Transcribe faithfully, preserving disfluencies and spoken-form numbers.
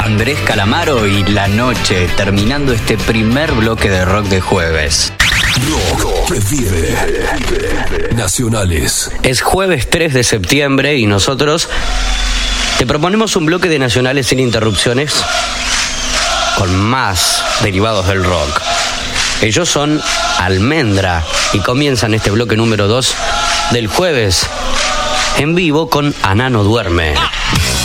Andrés Calamaro y La Noche, terminando este primer bloque de rock de jueves. Rock que vive. Nacionales. Es jueves tres de septiembre y nosotros te proponemos un bloque de nacionales sin interrupciones con más derivados del rock. Ellos son Almendra y comienzan este bloque número dos del jueves en vivo con Anano Duerme.